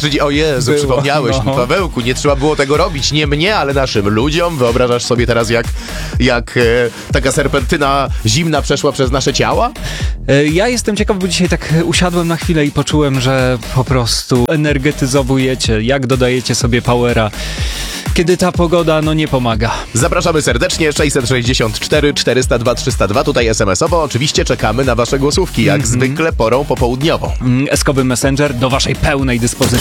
Czyli o Jezu, Było, przypomniałeś mi, Pawełku, nie trzeba było tego robić, nie mnie, ale naszym ludziom. Wyobrażasz sobie teraz, jak taka serpentyna zimna przeszła przez nasze ciała? Ja jestem ciekaw, bo dzisiaj tak usiadłem na chwilę i poczułem, że po prostu energetyzowujecie, jak dodajecie sobie powera, kiedy ta pogoda nie pomaga. Zapraszamy serdecznie, 664 402 302, tutaj SMS-owo. Oczywiście czekamy na wasze głosówki, jak zwykle porą popołudniową. Eskowy Messenger do waszej pełnej dyspozycji.